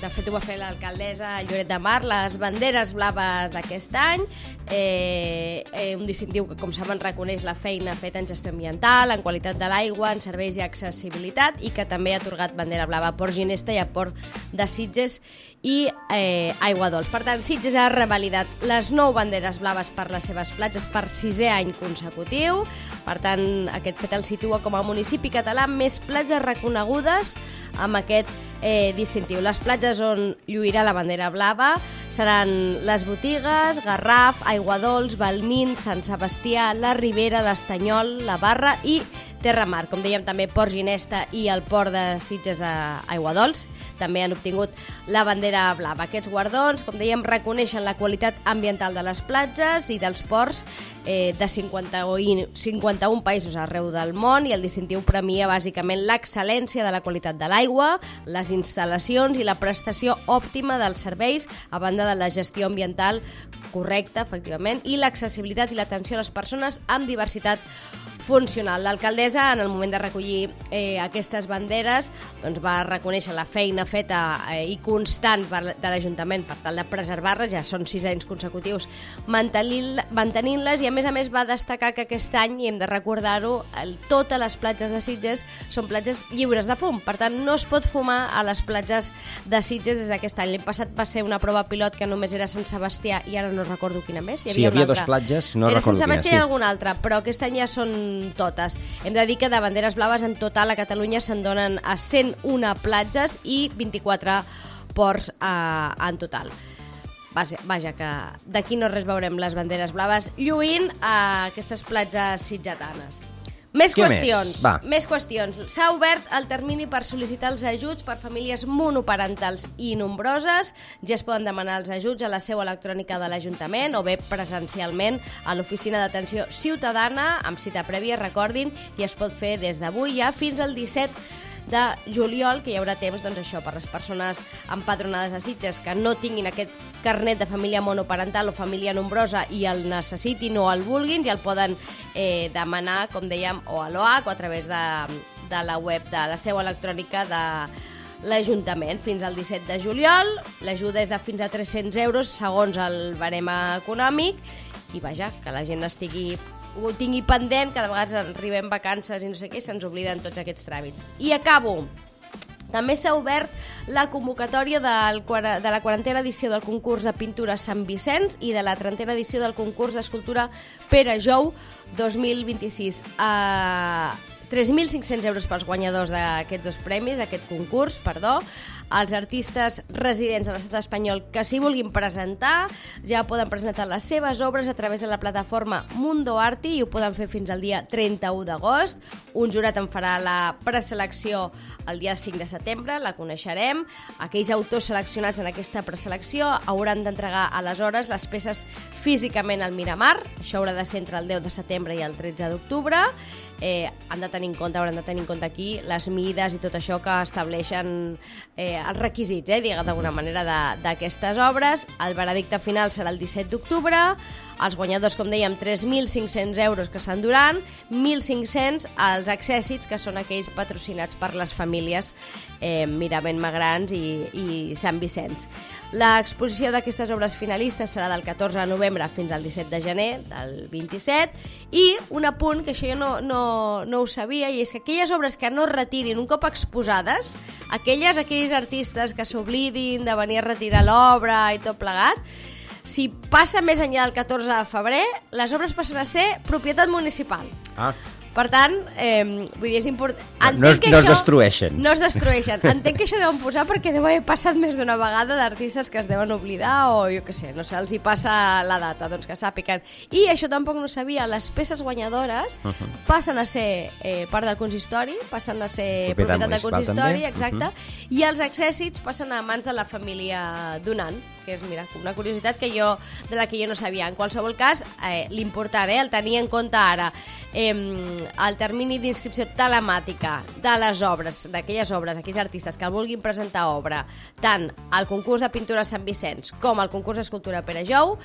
de fet ho va fer l'alcaldessa Lloret de Mar, les banderes blaves d'aquest any, un distintiu que, com saben, reconeix la feina feta en gestió ambiental, en qualitat de l'aigua, en serveis i accessibilitat, i que també ha atorgat bandera blava a Port Ginesta i a Port de Sitges i Aiguadols. Per tant, Sitges ha revalidat les 9 banderes blaves per les seves platges per 6è any consecutiu. Per tant, aquest fet el situa com a municipi català amb més platges reconegudes amb aquest distintiu. Les platges on lluirà la bandera blava seran les Botigues, Garraf, Aiguadols, Balmin, Sant Sebastià, la Ribera, l'Estanyol, la Barra i Terramar. Com dèiem, també Port Ginesta i el Port de Sitges a Aiguadols també han obtingut la bandera blava. Aquests guardons, com dèiem, reconeixen la qualitat ambiental de les platges i dels ports de 51 països arreu del món, i el distintiu premia bàsicament l'excel·lència de la qualitat de l'aigua, les instal·lacions i la prestació òptima dels serveis, a banda de la gestió ambiental correcta, efectivament, i l'accessibilitat i l'atenció a les persones amb diversitat funcional. L'alcaldessa, en el moment de recollir aquestes banderes, doncs va reconèixer la feina feta i constant de l'Ajuntament per tal de preservar-les, ja són 6 anys consecutius mantenint-les, i a més va destacar que aquest any, i hem de recordar-ho, totes les platges de Sitges són platges lliures de fum, per tant no es pot fumar a les platges de Sitges des d'aquest any. L'any passat va ser una prova pilot que només era Sant Sebastià i ara no recordo quina més. Hi havia 2 platges, no recordo quina. Era Sant Sebastià i alguna altra, però aquest any ja són totes. Hem de dir que de banderes blaves en total a Catalunya se'n donen a 101 platges i 24 ports en total. Vaja, que d'aquí no res veurem les banderes blaves lluint a aquestes platges sitgetanes. Més qüestions. S'ha obert el termini per sol·licitar els ajuts per famílies monoparentals i nombroses. Ja es poden demanar els ajuts a la seu electrònica de l'Ajuntament o bé presencialment a l'Oficina d'Atenció Ciutadana amb cita prèvia, recordin, i es pot fer des d'avui ja fins al 17 de juliol, que hi haurà temps, doncs això, per les persones empadronades a Sitges que no tinguin aquest carnet de família monoparental o família nombrosa i el necessitin o el vulguin, ja el poden demanar, com dèiem, o a l'OAC o a través de la web de la seu electrònica de l'Ajuntament. Fins al 17 de juliol, l'ajuda és de fins a 300 euros segons el barem econòmic, i vaja, que la gent ho tingui pendent, que de vegades arribem vacances i no sé què, se'ns obliden tots aquests tràmits. I acabo. També s'ha obert la convocatòria de la 40a edició del concurs de pintura Sant Vicenç i de la 30a edició del concurs d'escultura Pere Jou 2026. 3.500 euros pels guanyadors d'aquests 2 premis, d'aquest concurs, perdó. Els artistes residents a l'estat espanyol que s'hi vulguin presentar ja poden presentar les seves obres a través de la plataforma Mundo Arti i ho poden fer fins al dia 31 d'agost. Un jurat en farà la preselecció el dia 5 de setembre, la coneixerem. Aquells autors seleccionats en aquesta preselecció hauran d'entregar aleshores les peces físicament al Miramar. Això haurà de ser entre el 10 de setembre i el 13 d'octubre. Hauran de tenir en compte aquí les mides i tot això que estableixen els requisits, d'alguna manera, d'aquestes obres. El veredicte final serà el 17 d'octubre. Els guanyadors, com dèiem, 3.500 euros que s'enduran, 1.500 als accèssits, que són aquells patrocinats per les famílies Miravent Magrans i Sant Vicenç. L'exposició d'aquestes obres finalistes serà del 14 de novembre fins al 17 de gener del 27, i un apunt que això jo no ho sabia, i és que aquelles obres que no es retirin un cop exposades, aquells artistes que s'oblidin de venir a retirar l'obra i tot plegat, si passa més enllà del 14 de febrer, les obres passen a ser propietat municipal. Per tant, vull dir, és important. No es destrueixen. No es destrueixen. Entenc que això deuen posar perquè deu haver passat més d'una vegada d'artistes que es deuen oblidar o jo què sé, no sé, els hi passa la data, doncs que sàpiguen. I això tampoc no sabia, les peces guanyadores passen a ser part del consistori, passen a ser propietat del consistori, exacte, i els accèssits passen a mans de la família donant, que és, mira, una curiositat de la que jo no sabia. En qualsevol cas, l'important, el tenir en compte ara, el termini d'inscripció telemàtica de les obres, d'aquelles obres, aquells artistes que el vulguin presentar obra, tant al concurs de pintura Sant Vicenç com al concurs d'escultura Pere Jou,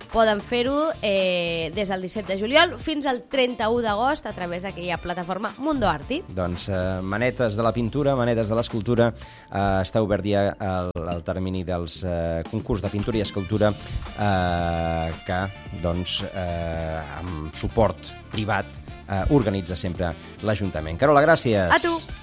poden fer-ho des del 17 de juliol fins al 31 d'agost a través d'aquella plataforma Mundo Arti. Doncs manetes de la pintura, manetes de l'escultura, està obert ja el termini dels concurs de pintura i escultura que, doncs, amb suport privat organitza sempre l'Ajuntament. Carola, gràcies. A tu.